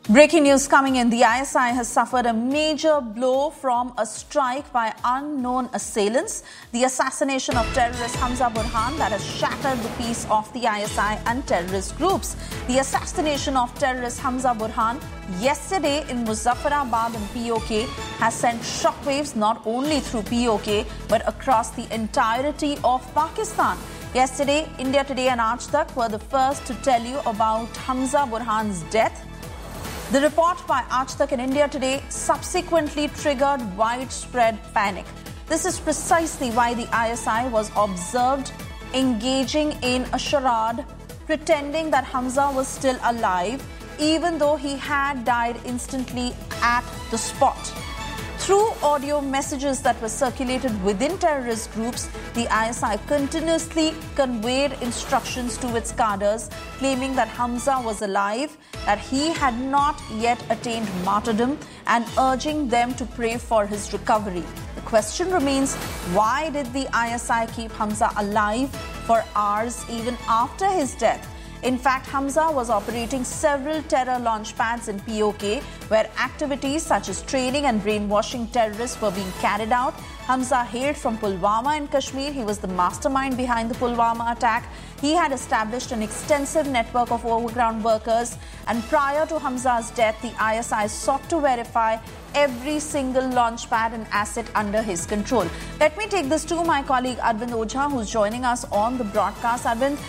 Breaking news coming in. The ISI has suffered a major blow from a strike by unknown assailants. The assassination of terrorist Hamza Burhan that has shattered the peace of the ISI and terrorist groups. The assassination of terrorist Hamza Burhan yesterday in Muzaffarabad and POK has sent shockwaves not only through POK but across the entirety of Pakistan. Yesterday, India Today and Aaj Tak were the first to tell you about Hamza Burhan's death. The report by Aaj Tak and India Today subsequently triggered widespread panic. This is precisely why the ISI was observed engaging in a charade, pretending that Hamza was still alive, even though he had died instantly at the spot. Through audio messages that were circulated within terrorist groups, the ISI continuously conveyed instructions to its cadres, claiming that Hamza was alive, that he had not yet attained martyrdom, and urging them to pray for his recovery. The question remains, why did the ISI keep Hamza alive for hours even after his death? In fact, Hamza was operating several terror launch pads in POK, where activities such as training and brainwashing terrorists were being carried out. Hamza hailed from Pulwama in Kashmir. He was the mastermind behind the Pulwama attack. He had established an extensive network of overground workers. And prior to Hamza's death, the ISI sought to verify every single launch pad and asset under his control. Let me take this to my colleague Arvind Ojha, who's joining us on the broadcast. Arvind,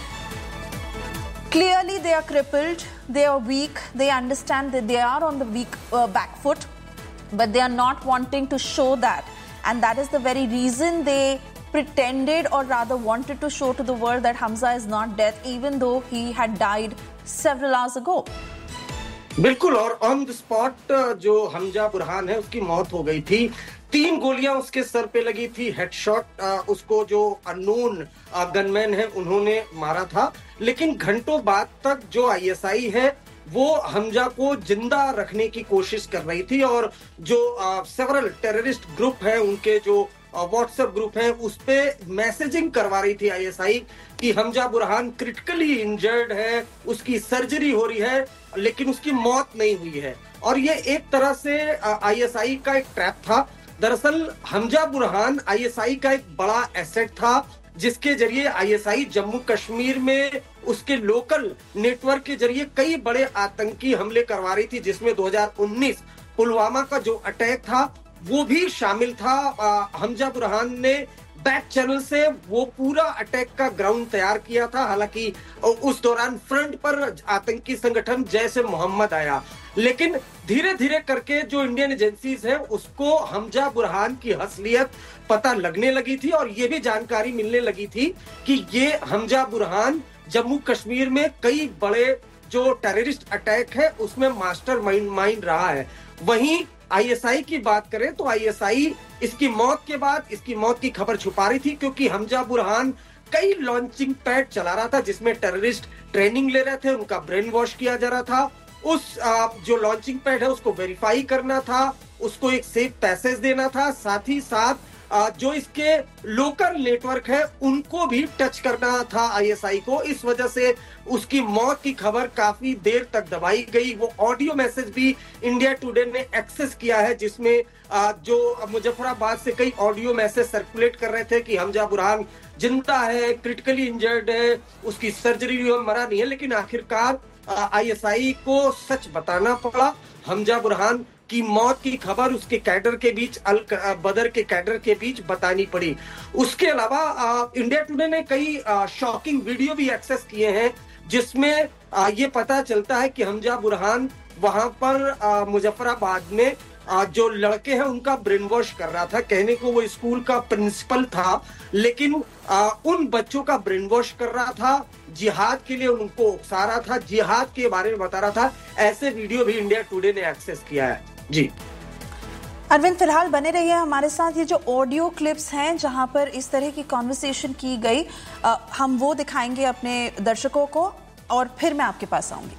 clearly, they are crippled, they are weak, they understand that they are on the weak back foot, but they are not wanting to show that. And that is the very reason they pretended, or rather wanted to show to the world, that Hamza is not dead, even though he had died several hours ago. बिल्कुल, और on the spot जो हमजा बुरहान है उसकी मौत हो गई थी। 3 गोलियां उसके सर पे लगी थी, हेडशॉट उसको जो अननोन गनमैन है उन्होंने मारा था। लेकिन घंटों बाद तक जो आईएसआई है वो हमजा को जिंदा रखने की कोशिश कर रही थी, और जो सेवरल टेररिस्ट ग्रुप है, उनके जो व्हाट्सएप ग्रुप है, उस पे मैसेजिंग करवा रही थी आईएसआई कि हमजा बुरहान क्रिटिकली इंजर्ड है, उसकी सर्जरी हो रही है, लेकिन उसकी मौत नहीं हुई है। और ये एक तरह से आईएसआई का एक ट्रैप था। दरअसल हमजा बुरहान आईएसआई का एक बड़ा एसेट था, जिसके जरिए आईएसआई जम्मू कश्मीर में उसके लोकल नेटवर्क के जरिए कई बड़े आतंकी हमले करवा रही थी, जिसमें 2019 पुलवामा का जो अटैक था वो भी शामिल था। हमजा बुरहान ने बैक चैनल से वो पूरा अटैक का ग्राउंड तैयार किया था। हालांकि उस दौरान फ्रंट पर आतंकी संगठन जैसे मोहम्मद आया, लेकिन धीरे धीरे करके जो इंडियन एजेंसीज हैं उसको हमजा बुरहान की असलियत पता लगने लगी थी, और ये भी जानकारी मिलने लगी थी कि ये हमजा बुरहान जम्मू कश्मीर में कई बड़े जो टेररिस्ट अटैक है उसमें मास्टर माइंड रहा है। वहीं आईएसआई की बात करें तो आईएसआई इसकी मौत के बाद इसकी मौत की खबर छुपा रही थी, क्योंकि हमजा बुरहान कई लॉन्चिंग पैड चला रहा था जिसमें टेररिस्ट ट्रेनिंग ले रहे थे, उनका ब्रेन वॉश किया जा रहा था। उस जो लॉन्चिंग पैड है उसको वेरीफाई करना था, उसको एक सेफ पैसेज देना था, साथ ही साथ जो इसके लोकल नेटवर्क है उनको भी टच करना था आईएसआई को। इस वजह से उसकी मौत की खबर काफी देर तक दबाई गई। वो ऑडियो मैसेज भी इंडिया टुडे ने एक्सेस किया है, जिसमें जो मुजफ्फराबाद से कई ऑडियो मैसेज सर्कुलेट कर रहे थे कि हमजा बुरहान जिंदा है, क्रिटिकली इंजर्ड है, उसकी सर्जरी मरा नहीं है। लेकिन आखिरकार आईएसआई को सच बताना पड़ा। हमजा बुरहान की मौत की खबर उसके कैडर के बीच, अल बदर के कैडर के बीच बतानी पड़ी। उसके अलावा इंडिया टुडे ने कई शॉकिंग वीडियो भी एक्सेस किए हैं, जिसमें ये पता चलता है कि हमजा बुरहान वहां पर मुजफ्फराबाद में जो लड़के हैं उनका ब्रेन वॉश कर रहा था। कहने को वो स्कूल का प्रिंसिपल था, लेकिन उन बच्चों का ब्रेन वॉश कर रहा था, जिहाद के लिए उनको उकसा रहा था, जिहाद के बारे में बता रहा था। ऐसे वीडियो भी इंडिया टुडे ने एक्सेस किया है। जी अरविंद, फिलहाल बने रहिए हमारे साथ। ये जो ऑडियो क्लिप्स हैं जहां पर इस तरह की कॉन्वर्सेशन की गई, हम वो दिखाएंगे अपने दर्शकों को, और फिर मैं आपके पास आऊंगी।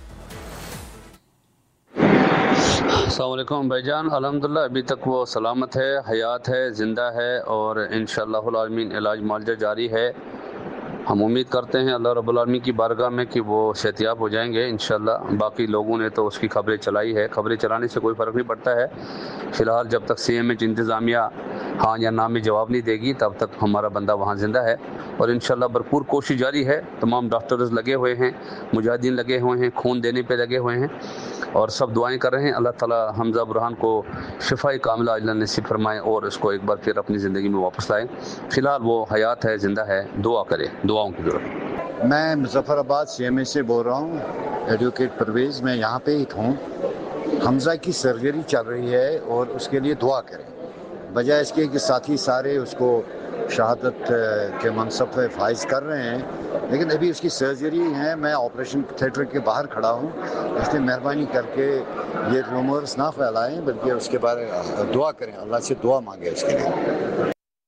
अस्सलाम वालेकुम भाईजान, अल्हम्दुलिल्लाह अभी तक वो सलामत है, हयात है, ज़िंदा है, और इंशाअल्लाहुल आमीन इलाज मुआलजा जारी है। हम उम्मीद करते हैं अल्लाह रब्बुल आलमीन की बारगाह में कि वो सेहतियाब हो जाएंगे इंशाल्लाह। बाकी लोगों ने तो उसकी खबरें चलाई है, खबरें चलाने से कोई फ़र्क नहीं पड़ता है। फ़िलहाल जब तक CMH इंतज़ामिया हाँ या ना में जवाब नहीं देगी तब तक हमारा बंदा वहाँ ज़िंदा है और इंशाल्लाह भरपूर कोशिश जारी है। तमाम डॉक्टर्स लगे हुए हैं, मुजाहिदीन लगे हुए हैं, खून देने पे लगे हुए हैं और सब दुआएं कर रहे हैं। अल्लाह ताला हमजा बुरहान को शिफाई कामिला अल्लाह नसीब फरमाए और उसको एक बार फिर अपनी ज़िंदगी में वापस लाए। फ़िलहाल वो हयात है, ज़िंदा है, दुआ करें, दुआओं की ज़रूरत। मैं मुजफ्फराबाद CMH से बोल रहा हूँ, एडवोकेट परवेज़। मैं यहाँ पे ही हूँ। हमजा की सर्जरी चल रही है और उसके लिए दुआ करें। वजह इसके कि साथी सारे उसको शहादत के मनसब पे फाइज कर रहे हैं, लेकिन अभी उसकी सर्जरी है। मैं ऑपरेशन थिएटर के बाहर खड़ा हूँ, इसलिए मेहरबानी करके ये रूमर्स ना फैलाएं, बल्कि उसके बारे में दुआ करें, अल्लाह से दुआ मांगे उसके लिए।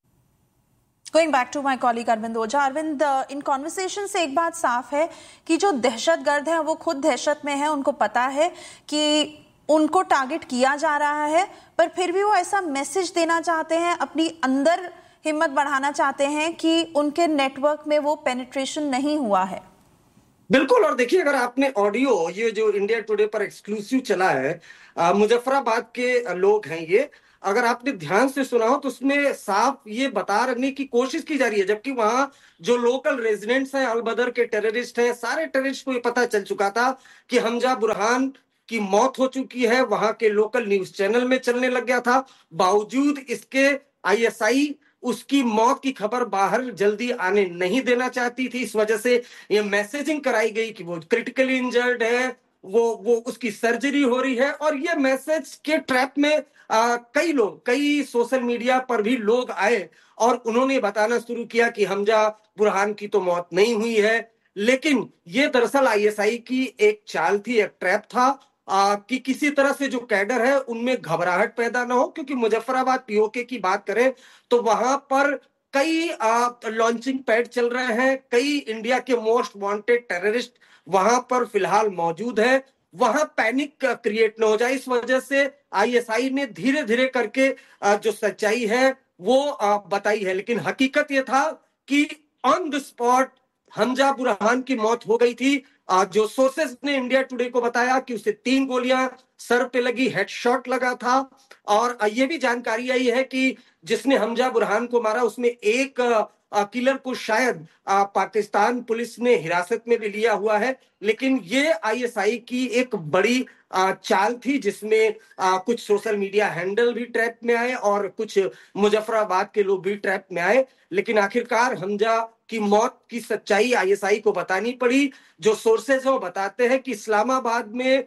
Going back to my colleague Arvind Oja. Arvind, in conversation से एक बात साफ है कि जो दहशतगर्द हैं वो खुद दहशत में हैं, उनको पता है कि उनको टारगेट किया जा रहा है, पर फिर भी वो ऐसा मैसेज देना चाहते हैं, अपनी अंदर हिम्मत बढ़ाना चाहते हैं कि उनके नेटवर्क में वो पेनिट्रेशन नहीं हुआ है। बिल्कुल। और देखिए, अगर आपने ऑडियो ये जो इंडिया टुडे पर एक्सक्लूसिव चला है, मुजफ्फराबाद के लोग हैं ये, अगर आपने ध्यान से सुना हो तो उसमें साफ ये बताने की कोशिश की जा रही है, जबकि वहां जो लोकल रेजिडेंट्स हैं, अलबदर के टेररिस्ट हैं, सारे टेररिस्ट को ये पता चल चुका था कि हमजा बुरहान की मौत हो चुकी है, वहां के लोकल न्यूज चैनल में चलने लग गया था। बावजूद इसके ISI उसकी मौत की खबर बाहर जल्दी आने नहीं देना चाहती थी। इस वजह से ये मैसेजिंग कराई गई कि वो क्रिटिकली इंजर्ड है, वो उसकी सर्जरी हो रही है। और ये मैसेज के ट्रैप में कई लोग, कई सोशल मीडिया पर भी लोग आए और उन्होंने बताना शुरू किया कि हमजा बुरहान की तो मौत नहीं हुई है। लेकिन ये दरअसल ISI की एक चाल थी, एक ट्रैप था कि किसी तरह से जो कैडर है उनमें घबराहट पैदा ना हो। क्योंकि मुजफ्फराबाद POK की बात करें तो वहां पर कई लॉन्चिंग पैड चल रहे हैं, कई इंडिया के मोस्ट वांटेड टेररिस्ट वहां पर फिलहाल मौजूद है। वहां पैनिक क्रिएट न हो जाए, इस वजह से ISI ने धीरे धीरे करके जो सच्चाई है वो बताई है। लेकिन हकीकत ये था कि on the spot Hamza Burhan की मौत हो गई थी। जो सोर्सेस ने इंडिया टुडे को बताया कि उसे 3 गोलियां सर पे लगी, हेडशॉट लगा था। और ये भी जानकारी आई है कि जिसने हमजा बुरहान को मारा उसमें एक किलर को शायद पाकिस्तान पुलिस ने हिरासत में भी लिया हुआ है। लेकिन ये ISI की एक बड़ी चाल थी, जिसमें कुछ सोशल मीडिया हैंडल भी ट्रैप में आए और कुछ मुजफ्फराबाद के लोग भी ट्रैप में आए। लेकिन आखिरकार हमजा की मौत की सच्चाई ISI को बतानी पड़ी। जो सोर्सेज हैं वो बताते हैं कि इस्लामाबाद में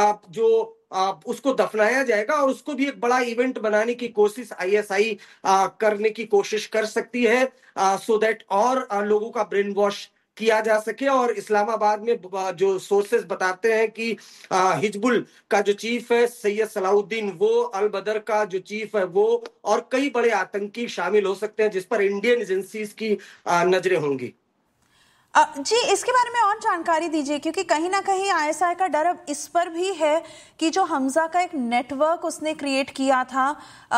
जो उसको दफनाया जाएगा और उसको भी एक बड़ा इवेंट बनाने की कोशिश ISI करने की कोशिश कर सकती है, सो दैट और लोगों का ब्रेन वॉश किया जा सके। और इस्लामाबाद में जो सोर्सेस बताते हैं कि हिजबुल का जो चीफ है सैयद सलाउद्दीन, वो अल बदर का जो चीफ है वो, और कई बड़े आतंकी शामिल हो सकते हैं जिस पर इंडियन एजेंसीज की नजरें होंगी। जी, इसके बारे में और जानकारी दीजिए, क्योंकि कहीं ना कहीं ISI का डर अब इस पर भी है कि जो हमजा का एक नेटवर्क उसने क्रिएट किया था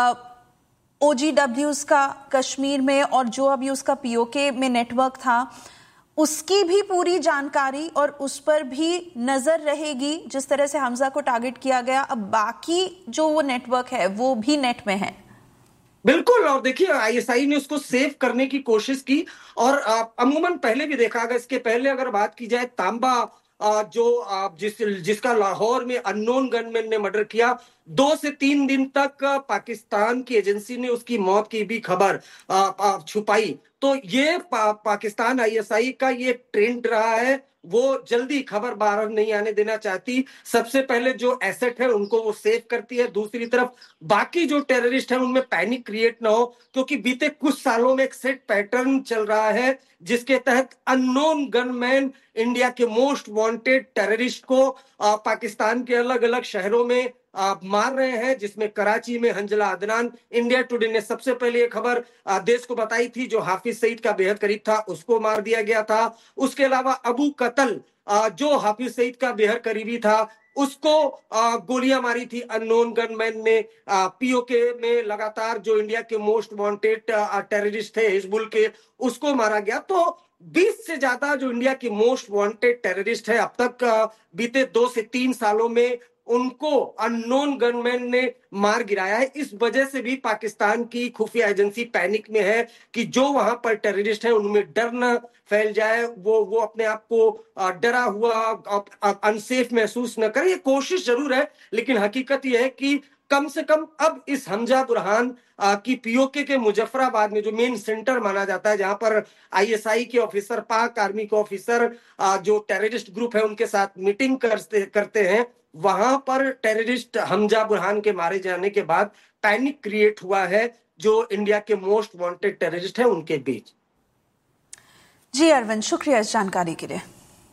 OGWs का कश्मीर में, और जो अभी उसका POK में नेटवर्क था, उसकी भी पूरी जानकारी और उस पर भी नजर रहेगी। जिस तरह से हमजा को टारगेट किया गया, अब बाकी जो वो नेटवर्क है वो भी नेट में है। बिल्कुल। और देखिए, ISI ने उसको सेव करने की कोशिश की और अमूमन पहले भी देखा गया। इसके पहले अगर बात की जाए, तांबा जो जिसका लाहौर में अननोन गनमैन ने मर्डर किया, 2 से 3 दिन तक पाकिस्तान की एजेंसी ने उसकी मौत की भी खबर छुपाई। तो ये पाकिस्तान ISI का ये ट्रेंड रहा है, वो जल्दी खबर बाहर नहीं आने देना चाहती। सबसे पहले जो एसेट है उनको वो सेव करती है, दूसरी तरफ बाकी जो टेररिस्ट है उनमें पैनिक क्रिएट ना हो। क्योंकि बीते कुछ सालों में एक सेट पैटर्न चल रहा है जिसके तहत अननोन गनमैन इंडिया के मोस्ट वांटेड टेररिस्ट को पाकिस्तान के अलग अलग शहरों में मार रहे हैं, जिसमें कराची में हंजला अदनान, इंडिया टुडे ने सबसे पहले ये खबर देश को बताई थी, जो हाफिज सईद का बेहद करीब था, उसको मार दिया गया था। उसके अलावा अबू कतल जो हाफिज सईद का बेहद करीबी था, उसको गोलियां मारी थी अननोन गनमैन ने। POK में लगातार जो इंडिया के मोस्ट वांटेड टेररिस्ट थे हिजबुल के, उसको मारा गया। तो 20 से ज्यादा जो इंडिया की मोस्ट वांटेड टेररिस्ट है अब तक बीते 2 से 3 सालों में उनको अननोन गनमैन ने मार गिराया है। इस वजह से भी पाकिस्तान की खुफिया एजेंसी पैनिक में है कि जो वहां पर टेररिस्ट हैं उनमें डर न फैल जाए, वो अपने आप को डरा हुआ अनसेफ महसूस न करे। ये कोशिश जरूर है, लेकिन हकीकत यह है कि कम से कम अब इस हमजा बुरहान की पीओके के मुजफ्फराबाद में जो मेन सेंटर माना जाता है, जहां पर आईएसआई के ऑफिसर, पाक आर्मी के ऑफिसर जो टेररिस्ट ग्रुप है उनके साथ मीटिंग करते हैं, वहां पर टेररिस्ट हमजा बुरहान के मारे जाने के बाद पैनिक क्रिएट हुआ है जो इंडिया के मोस्ट वांटेड टेररिस्ट है उनके बीच। जी अरविंद, शुक्रिया इस जानकारी के लिए।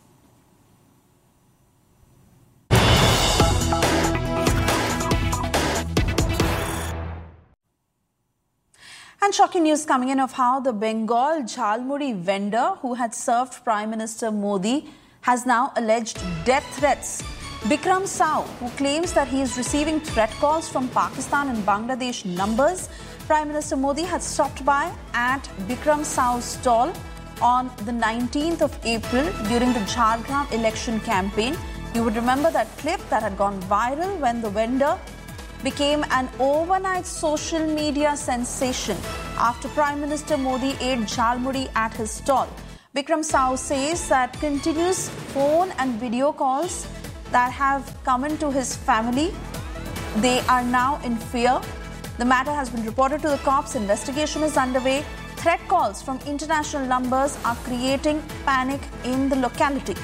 And shocking news coming in of how the Bengal Jhalmuri vendor who had served Prime Minister Modi has now alleged death threats. Bikram Sao, who claims that he is receiving threat calls from Pakistan and Bangladesh numbers. Prime Minister Modi had stopped by at Bikram Sao's stall on the 19th of April during the Jharkhand election campaign. You would remember that clip that had gone viral when the vendor became an overnight social media sensation after Prime Minister Modi ate jhalmuri at his stall. Bikram Sao says that continuous phone and video calls that have come into his family, they are now in fear. The matter has been reported to the cops. Investigation is underway. Threat calls from international numbers are creating panic in the locality.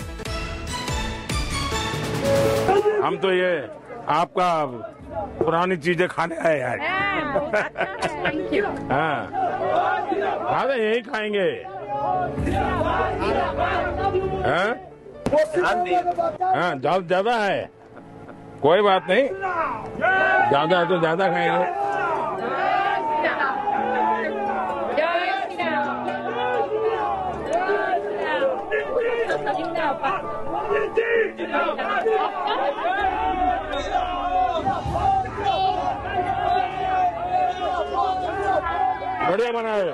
हम तो ये आपका पुरानी चीजें खाने आए यार। हाँ, खाते यही खाएंगे। हाँ, ज्यादा है, कोई बात नहीं, ज्यादा है तो ज्यादा खाएंगे। बढ़िया बना है।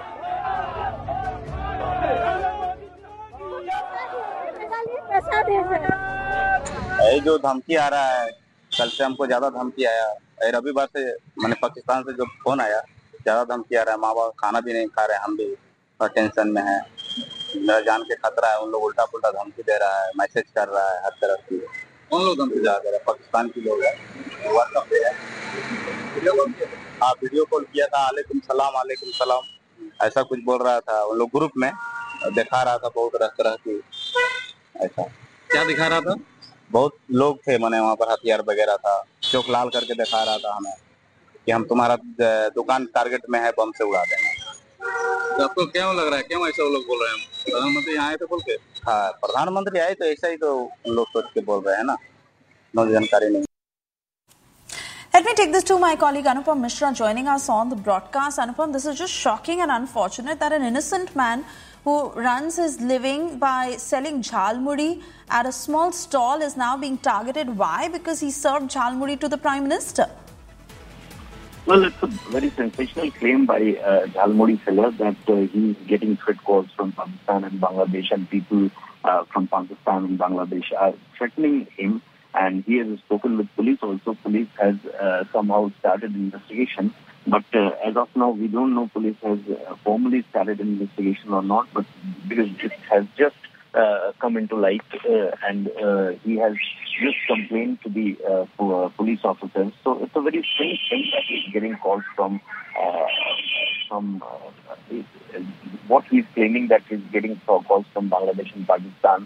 ये जो धमकी आ रहा है, कल से हमको ज्यादा धमकी आया, रविवार से मैंने पाकिस्तान से जो फोन आया, ज्यादा धमकी आ रहा है। माँ बाप खाना भी नहीं खा रहे, हम भी टेंशन में है, मेरा जान के खतरा है। उन लोग उल्टा पुल्टा धमकी दे रहा है, मैसेज कर रहा है हर तरफ की। उन लोग धमकी दे रहा है, पाकिस्तान के लोग है, व्हाट्सएप पे है, हाँ वीडियो कॉल किया था, वालेकुम सलाम ऐसा कुछ बोल रहा था। उन लोग ग्रुप में दिखा रहा था बहुत तरह की। ऐसा क्या दिखा रहा था? बहुत लोग थे, मैंने वहाँ पर हथियार वगैरह था, चौक लाल करके दिखा रहा था हमें कि हम तुम्हारा दुकान टारगेट में है, बम से उड़ा देना। तो आपको क्या लग रहा है, क्यों ऐसा वो लोग बोल रहे हैं? प्रधानमंत्री आए थे बोल के? हाँ, प्रधानमंत्री आए तो ऐसा ही तो उन लोग सोच के बोल रहे हैं ना, मुझे जानकारी नहीं। Let me take this to my colleague Anupam Mishra joining us on the broadcast. Anupam, this is just shocking and unfortunate that an innocent man who runs his living by selling jhalmuri at a small stall is now being targeted. Why? Because he served jhalmuri to the Prime Minister. Well, it's a very sensational claim by jhalmuri seller that he is getting threat calls from Pakistan and Bangladesh, and people from Pakistan and Bangladesh are threatening him. And he has spoken with police also. Police has somehow started investigation. But as of now, we don't know police has formally started investigation or not. But because it has just come into light and he has just complained to the police officers. So it's a very strange thing that he's getting calls from what he's claiming that he's getting calls from Bangladesh and Pakistan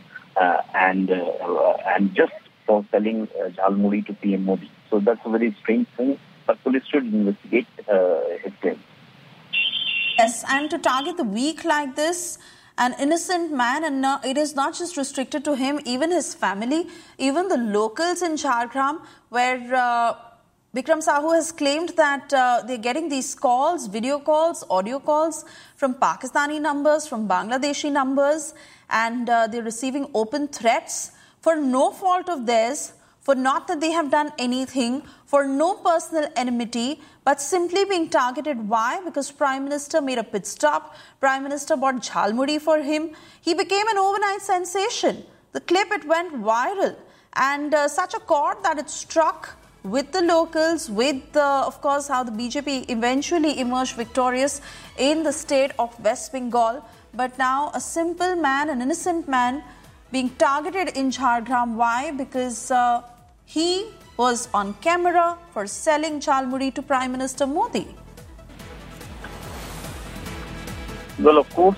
and just for selling jhalmuri to PM Modi. So that's a very strange thing, but police should investigate his claim. Yes, and to target the weak like this, an innocent man, and it is not just restricted to him, even his family, even the locals in Jharkhand, where Bikram Sahu has claimed that they're getting these calls, video calls, audio calls from Pakistani numbers, from Bangladeshi numbers, and they're receiving open threats for no fault of theirs, for not that they have done anything, for no personal enmity, but simply being targeted. Why? Because Prime Minister made a pit stop. Prime Minister bought jhalmuri for him. He became an overnight sensation. The clip, it went viral, and such a chord that it struck with the locals, with, of course, how the BJP eventually emerged victorious in the state of West Bengal. But now a simple man, an innocent man, being targeted in Jharkhand. Why? Because he was on camera for selling jhalmuri to Prime Minister Modi. Well, of course.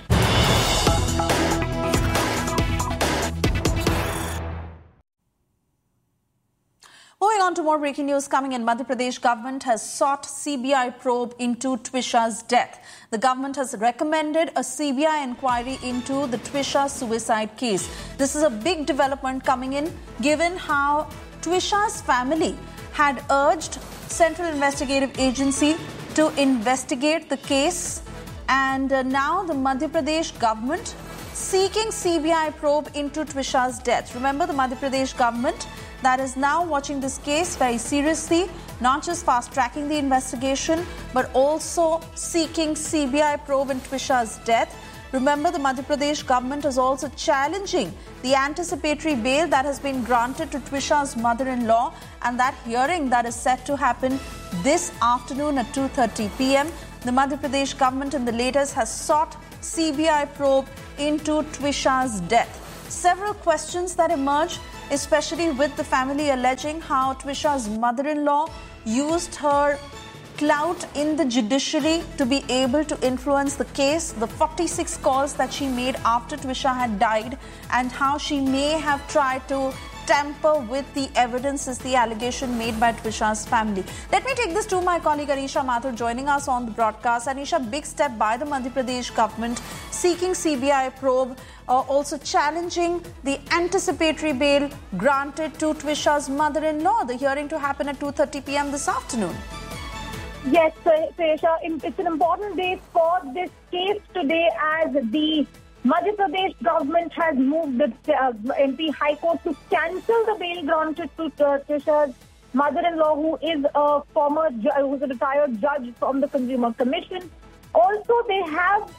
Moving on to more breaking news coming in. Madhya Pradesh government has sought CBI probe into Twisha's death. The government has recommended a CBI inquiry into the Twisha suicide case. This is a big development coming in, given how Twisha's family had urged Central Investigative Agency to investigate the case, and now the Madhya Pradesh government seeking CBI probe into Twisha's death. Remember, the Madhya Pradesh government that is now watching this case very seriously, not just fast-tracking the investigation, but also seeking CBI probe in Twisha's death. Remember, the Madhya Pradesh government is also challenging the anticipatory bail that has been granted to Twisha's mother-in-law, and that hearing that is set to happen this afternoon at 2:30 p.m. The Madhya Pradesh government in the latest has sought CBI probe into Twisha's death. Several questions that emerge, especially with the family alleging how Twisha's mother-in-law used her clout in the judiciary to be able to influence the case, the 46 calls that she made after Twisha had died, and how she may have tried to tamper with the evidence, is the allegation made by Twisha's family. Let me take this to my colleague Anisha Mathur joining us on the broadcast. Anisha, big step by the Madhya Pradesh government seeking CBI probe, also challenging the anticipatory bail granted to Twisha's mother-in-law. The hearing to happen at 2:30 p.m. this afternoon. Yes, Suresha, it's an important day for this case today, as the Madhya Pradesh government has moved the MP High Court to cancel the bail granted to Twisha's mother-in-law, who is a who's a retired judge from the Consumer Commission. Also, they have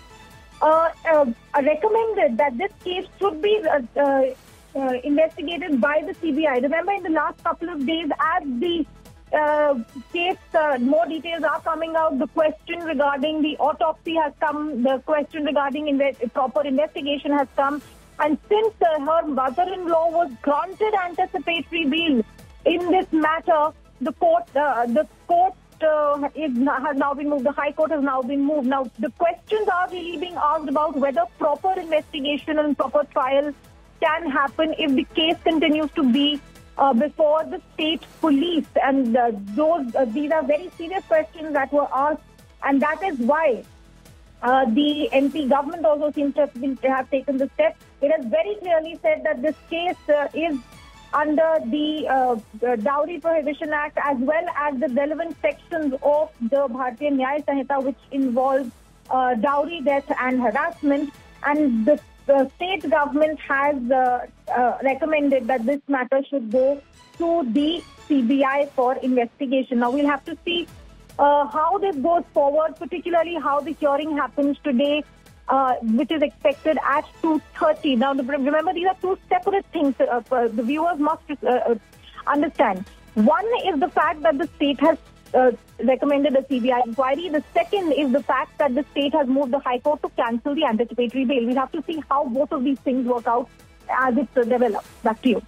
recommended that this case should be investigated by the CBI. Remember, in the last couple of days, as the case, more details are coming out. The question regarding the autopsy has come. The question regarding proper investigation has come. And since her mother-in-law was granted anticipatory bail in this matter, the court has now been moved. The High Court has now been moved. Now, the questions are really being asked about whether proper investigation and proper trial can happen if the case continues to be before the state police, and these are very serious questions that were asked, and that is why the MP government also seems to have taken the step. It has very clearly said that this case is under the Dowry Prohibition Act, as well as the relevant sections of the Bharatiya Nyaya Sanhita, which involve dowry, death and harassment, and the state government has recommended that this matter should go to the CBI for investigation. Now, we'll have to see how this goes forward, particularly how the hearing happens today, which is expected at 2:30. Now, remember, these are two separate things. The viewers must understand. One is the fact that the state has recommended a CBI inquiry. The second is the fact that the state has moved the High Court to cancel the anticipatory bail. We'll have to see how both of these things work out as it develops. Back to you.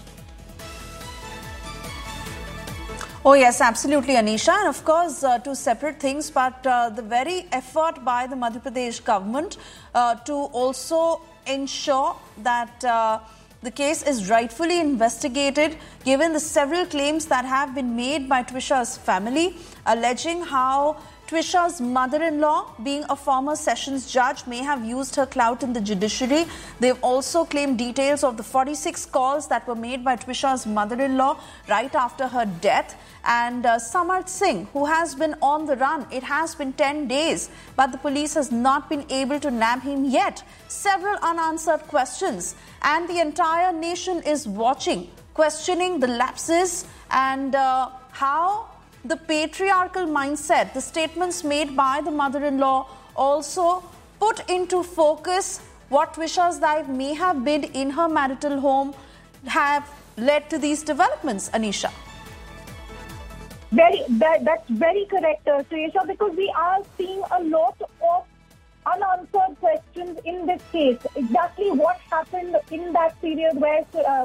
Oh yes, absolutely, Anisha. And of course, two separate things, but the very effort by the Madhya Pradesh government to also ensure that the case is rightfully investigated, given the several claims that have been made by Twisha's family, alleging how Twisha's mother-in-law, being a former sessions judge, may have used her clout in the judiciary. They've also claimed details of the 46 calls that were made by Twisha's mother-in-law right after her death. And Samarth Singh, who has been on the run, it has been 10 days, but the police has not been able to nab him yet. Several unanswered questions, and the entire nation is watching questioning the lapses and how the patriarchal mindset, the statements made by the mother-in-law also put into focus what Twisha's life may have been in her marital home, have led to these developments, Anisha. That's very correct, Suyesha, because we are seeing a lot of unanswered questions in this case. Exactly what happened in that period when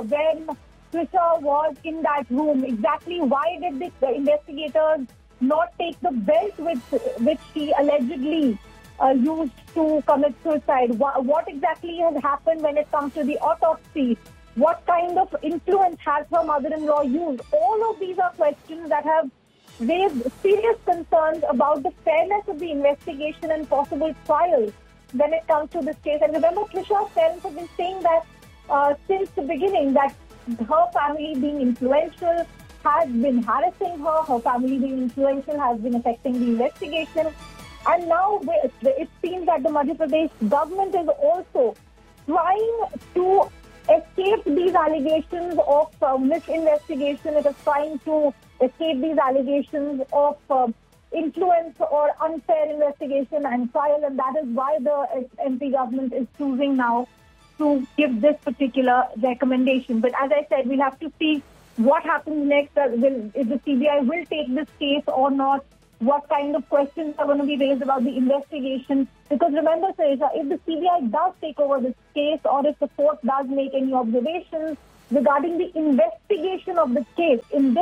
Twisha was in that room? Exactly why did the investigators not take the belt which she allegedly used to commit suicide? What exactly has happened when it comes to the autopsy? What kind of influence has her mother-in-law used? All of these are questions that have raised serious concerns about the fairness of the investigation and possible trial when it comes to this case. And remember, Twisha's parents have been saying that since the beginning, that her family being influential has been harassing her, her family being influential has been affecting the investigation. And now it seems that the Madhya Pradesh government is also trying to escape these allegations of misinvestigation. It is trying to escape these allegations of influence or unfair investigation and trial, and that is why the MP government is choosing now to give this particular recommendation. But as I said, we'll have to see what happens next, if the CBI will take this case or not, what kind of questions are going to be raised about the investigation. Because remember, Suyesha, if the CBI does take over this case or if the court does make any observations regarding the investigation of the case, in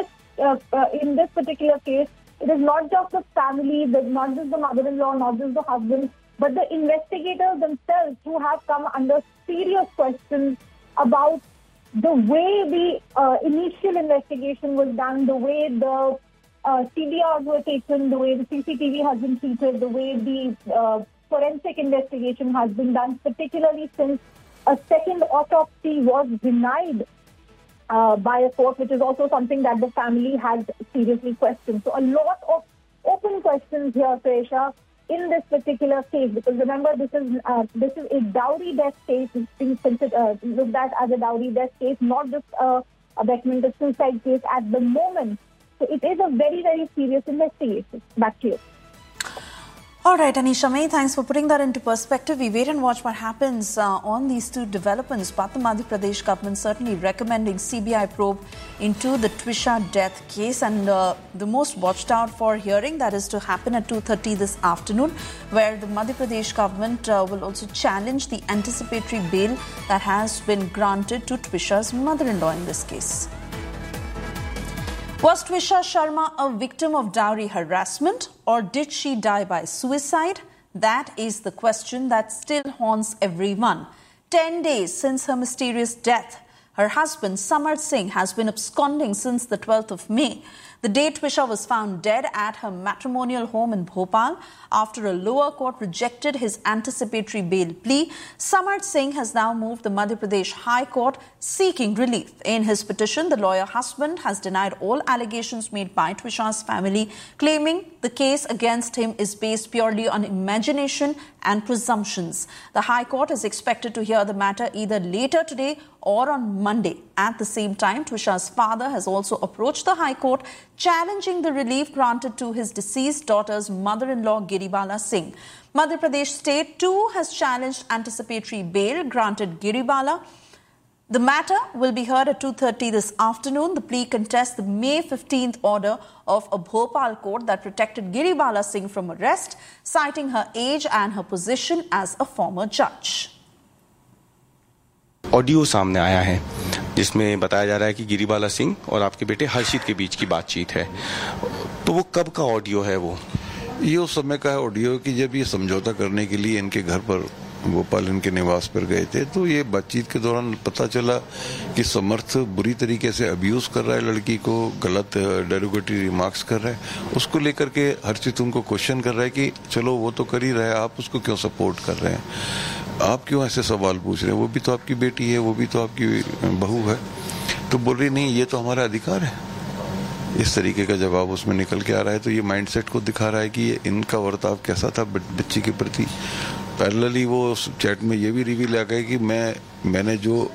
this particular case, it is not just the family, not just the mother-in-law, not just the husband, but the investigators themselves who have come under serious questions about the way the initial investigation was done, the way the CDRs were taken, the way the CCTV has been treated, the way the forensic investigation has been done, particularly since a second autopsy was denied by a court, which is also something that the family has seriously questioned. So a lot of open questions here, Suyesha, in this particular case, because remember, this is a dowry death case. It's being looked at as a dowry death case, not just a abetment suicide case at the moment. So it is a very, very serious investigation. Back to you. All right, Anisha May, thanks for putting that into perspective. We wait and watch what happens on these two developments. But the Madhya Pradesh government certainly recommending CBI probe into the Twisha death case, and the most watched out for hearing that is to happen at 2:30 this afternoon, where the Madhya Pradesh government will also challenge the anticipatory bail that has been granted to Twisha's mother-in-law in this case. Was Twisha Sharma a victim of dowry harassment, or did she die by suicide? That is the question that still haunts everyone. 10 days since her mysterious death, her husband Samarth Singh has been absconding since the 12th of May. The day Twisha was found dead at her matrimonial home in Bhopal after a lower court rejected his anticipatory bail plea, Samarth Singh has now moved the Madhya Pradesh High Court seeking relief. In his petition, the lawyer husband has denied all allegations made by Twisha's family, claiming the case against him is based purely on imagination and presumptions. The High Court is expected to hear the matter either later today or on Monday. At the same time, Twisha's father has also approached the High Court challenging the relief granted to his deceased daughter's mother-in-law, Giribala Singh. Madhya Pradesh State too has challenged anticipatory bail granted Giribala. The matter will be heard at 2:30 this afternoon. The plea contests the May 15th order of a Bhopal court that protected Giribala Singh from arrest, citing her age and her position as a former judge. Audio सामने आया है जिसमें बताया जा रहा है कि गिरिबाला सिंह और आपके बेटे हर्षित के बीच की बातचीत है, तो वो कब का ऑडियो है? वो ये उस समय का ऑडियो कि जब ये समझौता करने के लिए इनके घर पर भोपाल इनके निवास पर गए थे, तो ये बातचीत के दौरान पता चला कि समर्थ बुरी तरीके से अब्यूज कर रहा है लड़की को, गलत डेरोगेटरी रिमार्क्स कर रहा है। उसको लेकर के हर्षित उनको क्वेश्चन कर रहा है कि चलो वो तो कर ही रहा है, आप उसको क्यों सपोर्ट कर रहे हैं, आप क्यों ऐसे सवाल पूछ रहे हैं, वो भी तो आपकी बेटी है, वो भी तो आपकी बहू है। तो बोल रही नहीं, ये तो हमारा अधिकार है। इस तरीके का जवाब उसमें निकल के आ रहा है। तो ये माइंडसेट को दिखा रहा है कि ये इनका बर्ताव कैसा था बच्ची के प्रति। पैरेलली वो चैट में ये भी रिवील आ गया कि मैंने जो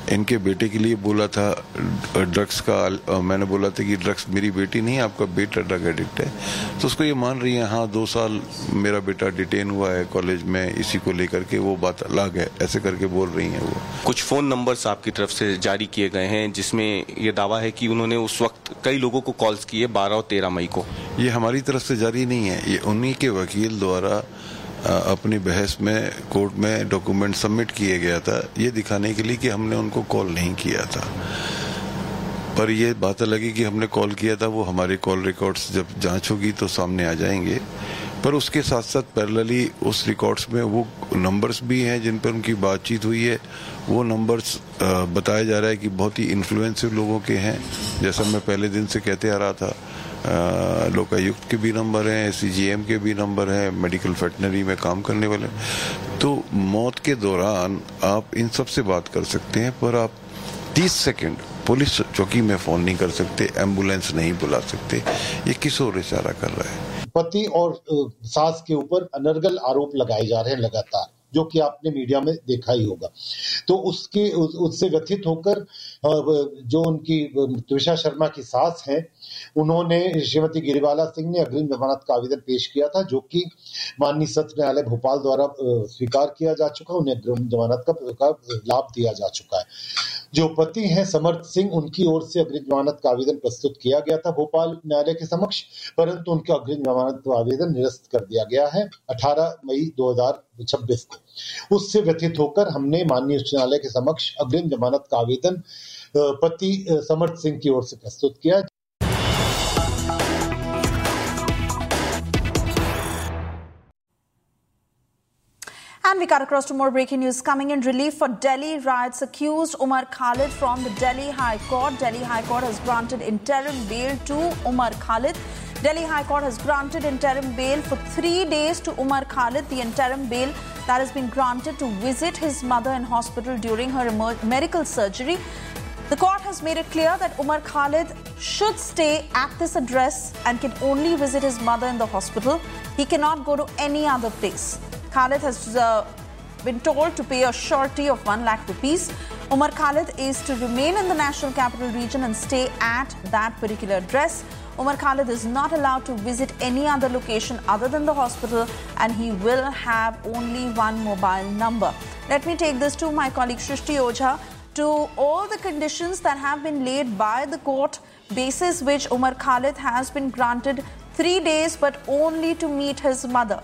इनके बेटे के लिए बोला था ड्रग्स का, मैंने बोला था कि ड्रग्स मेरी बेटी नहीं, आपका बेटा ड्रग एडिक्ट है, तो उसको ये मान रही है हाँ 2 साल मेरा बेटा डिटेन हुआ है कॉलेज में, इसी को लेकर के वो बात अलग है, ऐसे करके बोल रही हैं वो। कुछ फ़ोन नंबर्स आपकी तरफ से जारी किए गए हैं जिसमें ये दावा है कि उन्होंने उस वक्त कई लोगों को कॉल्स किए 12 और 13 मई को। ये हमारी तरफ से जारी नहीं है, ये उन्हीं के वकील द्वारा अपनी बहस में कोर्ट में डॉक्यूमेंट सबमिट किए गया था, ये दिखाने के लिए कि हमने उनको कॉल नहीं किया था। पर ये बात लगी कि हमने कॉल किया था, वो हमारे कॉल रिकॉर्ड्स जब जांच होगी तो सामने आ जाएंगे। पर उसके साथ साथ पैरेलली उस रिकॉर्ड्स में वो नंबर्स भी हैं जिन पर उनकी बातचीत हुई है। वो नंबर्स बताया जा रहा है कि बहुत ही इन्फ्लुएंसिव लोगों के हैं, जैसा मैं पहले दिन से कहते आ रहा था। लोकायुक्त के भी नंबर हैं, SCGM के भी नंबर हैं, मेडिकल वेटनरी में काम करने वाले। तो मौत के दौरान आप इन सब से बात कर सकते हैं, पर आप 30 सेकंड पुलिस चौकी में फोन नहीं कर सकते, एम्बुलेंस नहीं बुला सकते। ये किस ओर इशारा कर रहा है? पति और सास के ऊपर अनर्गल आरोप लगाए जा रहे हैं लगातार, जो कि आपने मीडिया में देखा ही होगा। तो उससे व्यथित होकर जो उनकी त्विषा शर्मा की सास हैं, उन्होंने श्रीमती गिरिबाला सिंह ने अग्रिम जमानत का आवेदन पेश किया था, जो कि माननीय सत्र न्यायालय भोपाल द्वारा स्वीकार किया जा चुका, उन्हें अग्रिम जमानत का लाभ दिया जा चुका है। जो पति हैं समर्थ सिंह, उनकी ओर से अग्रिम जमानत का आवेदन प्रस्तुत किया गया था भोपाल न्यायालय के समक्ष, परंतु उनका अग्रिम जमानत का आवेदन निरस्त कर दिया गया है 18 मई 2026 को। उससे व्यथित होकर हमने माननीय उच्च न्यायालय के समक्ष अग्रिम जमानत का आवेदन पति समर्थ सिंह की ओर से प्रस्तुत किया। And we cut across to more breaking news coming in. Relief for Delhi riots accused Umar Khalid from the Delhi High Court. Delhi High Court has granted interim bail to Umar Khalid. Delhi High Court has granted interim bail for 3 days to Umar Khalid. The interim bail that has been granted to visit his mother in hospital during her medical surgery. The court has made it clear that Umar Khalid should stay at this address and can only visit his mother in the hospital. He cannot go to any other place. Khalid has been told to pay a surety of 1 lakh rupees. Umar Khalid is to remain in the National Capital Region and stay at that particular address. Umar Khalid is not allowed to visit any other location other than the hospital, and he will have only one mobile number. Let me take this to my colleague Shrishti Ojha. To all the conditions that have been laid by the court, basis which Umar Khalid has been granted 3 days but only to meet his mother.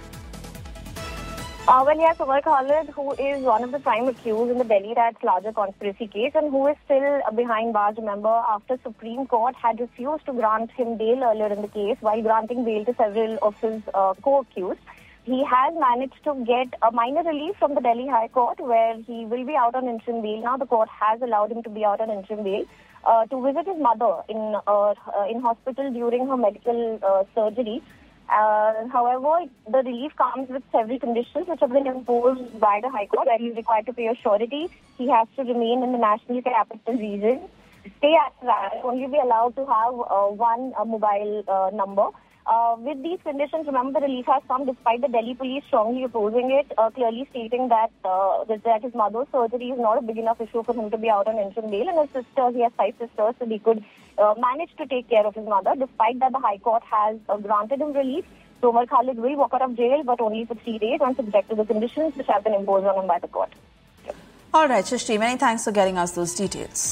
Well, yes, Umar Khalid, who is one of the prime accused in the Delhi riots larger conspiracy case and who is still behind bars, remember, after Supreme Court had refused to grant him bail earlier in the case while granting bail to several of his co-accused. He has managed to get a minor relief from the Delhi High Court where he will be out on interim bail. Now the court has allowed him to be out on interim bail to visit his mother in hospital during her medical surgery. However, the relief comes with several conditions which have been imposed by the High Court, where he is required to pay a surety. He has to remain in the National Capital Region, stay at that, only be allowed to have one mobile number. With these conditions, remember, the relief has come despite the Delhi police strongly opposing it, clearly stating that his mother's surgery is not a big enough issue for him to be out on interim bail, and his sisters, he has 5 sisters, so he could manage to take care of his mother. Despite that, the High Court has granted him relief. So Umar Khalid will walk out of jail, but only for 3 days and subject to the conditions which have been imposed on him by the court. All right, Shrishti, many thanks for getting us those details.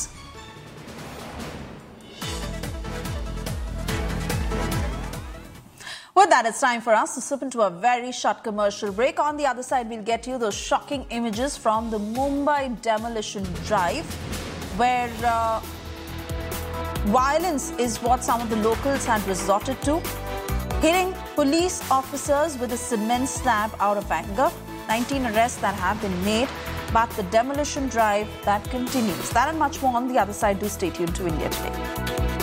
With that, it's time for us to slip into a very short commercial break. On the other side, we'll get you those shocking images from the Mumbai demolition drive, where violence is what some of the locals had resorted to, hitting police officers with a cement slab out of anger. 19 arrests that have been made, but the demolition drive that continues. That and much more on the other side. Do stay tuned to India Today.